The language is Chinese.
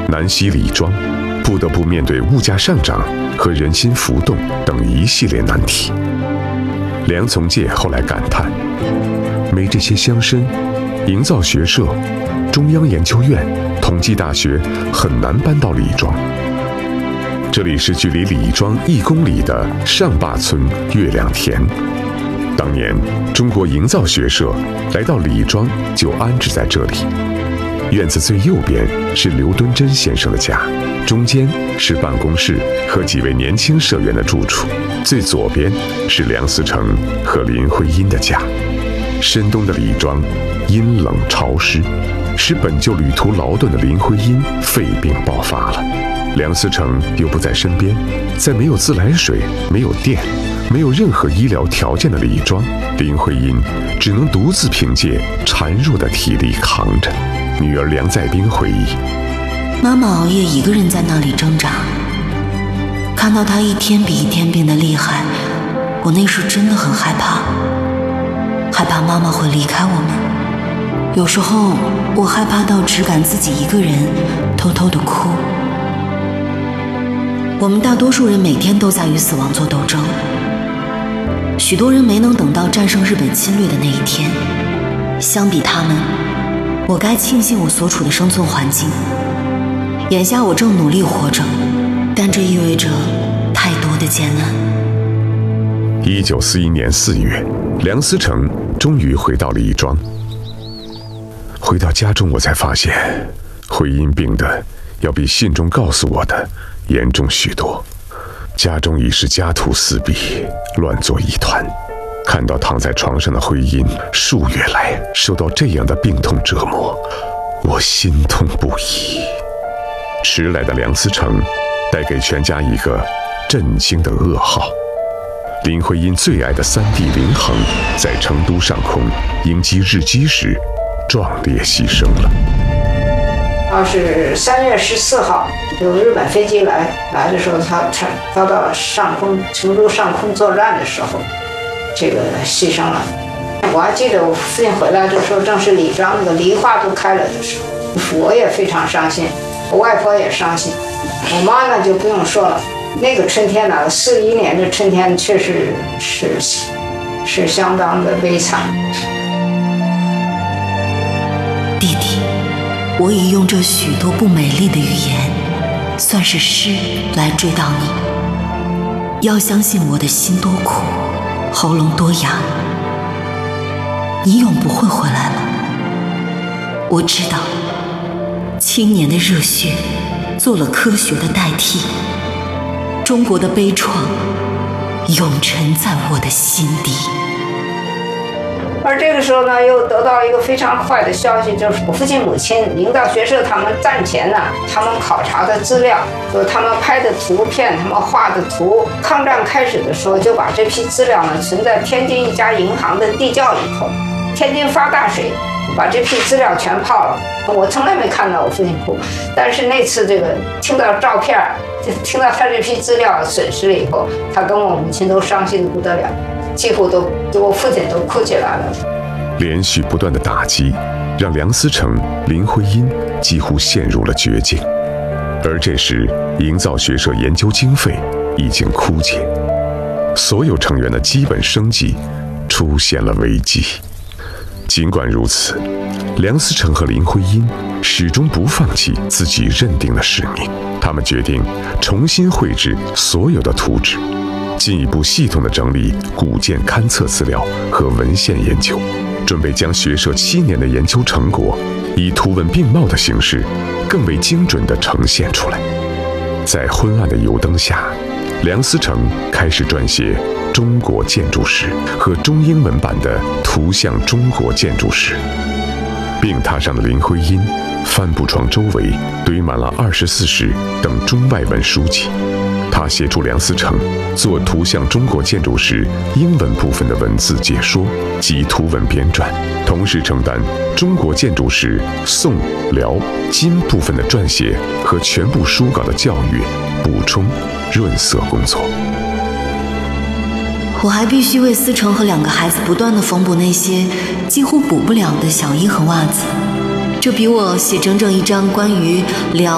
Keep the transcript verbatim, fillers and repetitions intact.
南西李庄，不得不面对物价上涨和人心浮动等一系列难题。梁从诫后来感叹，没这些乡绅，营造学社、中央研究院、统计大学很难搬到李庄。这里是距离李庄一公里的上坝村月亮田。当年中国营造学社来到李庄就安置在这里。院子最右边是刘敦桢先生的家，中间是办公室和几位年轻社员的住处，最左边是梁思成和林徽因的家。深冬的李庄阴冷潮湿，使本就旅途劳顿的林徽因肺病爆发了。梁思成又不在身边，在没有自来水、没有电、没有任何医疗条件的李庄，林徽因只能独自凭借孱弱的体力扛着。女儿梁再冰回忆， 妈妈熬夜一个人在那里挣扎，看到她一天比一天变得厉害，我那时真的很害怕，害怕妈妈会离开我们。有时候我害怕到只敢自己一个人偷偷地哭。我们大多数人每天都在与死亡做斗争，许多人没能等到战胜日本侵略的那一天。相比他们，我该庆幸我所处的生存环境。眼下我正努力活着，但这意味着太多的艰难。 一九四一年四月，梁思成终于回到李庄。回到家中，我才发现徽因病得要比信中告诉我的严重许多，家中已是家徒四壁，乱作一团。看到躺在床上的徽因数月来受到这样的病痛折磨，我心痛不已。迟来的梁思成带给全家一个震惊的噩耗：林徽因最爱的三弟林衡在成都上空迎击日机时壮烈牺牲了。 他是三月十四号有日本飞机来来的时候，他他他到上空成都上空作战的时候，这个牺牲了。我还记得我父亲回来的时候，正是李庄那个梨花都开了的时候，我也非常伤心，我外婆也伤心，我妈呢就不用说了。那个春天呢，四一年的春天确实是是相当的悲惨。 弟弟，我已用这许多不美丽的语言，算是诗来追悼你。要相信我的心多苦，喉咙多哑，你永不会回来了。我知道，青年的热血做了科学的代替，中国的悲怆永沉在我的心底。 而这个时候呢，又得到一个非常坏的消息，就是我父亲母亲营造学社他们战前呢，他们考察的资料，就是他们拍的图片，他们画的图，抗战开始的时候就把这批资料呢存在天津一家银行的地窖里头。天津发大水，把这批资料全泡了。我从来没看到我父亲哭，但是那次这个听到照片，就听到他这批资料损失了以后，他跟我母亲都伤心的不得了，几乎都我父亲都哭起来了。 连续不断的打击让梁思成、林徽因几乎陷入了绝境，而这时营造学社研究经费已经枯竭，所有成员的基本生计出现了危机。尽管如此，梁思成和林徽因始终不放弃自己认定的使命，他们决定重新绘制所有的图纸，进一步系统地整理古建勘测资料和文献研究，准备将学社七年的研究成果以图文并茂的形式更为精准地呈现出来。在昏暗的油灯下，梁思成开始撰写中国建筑史和中英文版的图像中国建筑史。病榻上的林徽因，帆布床周围堆满了二十四史等中外文书籍。他协助梁思成做图像中国建筑史英文部分的文字解说及图文编撰，同时承担中国建筑史宋、辽、金部分的撰写和全部书稿的校阅、补充、润色工作。 我还必须为思成和两个孩子不断地缝补那些几乎补不了的小衣和袜子，这比我写整整一张关于辽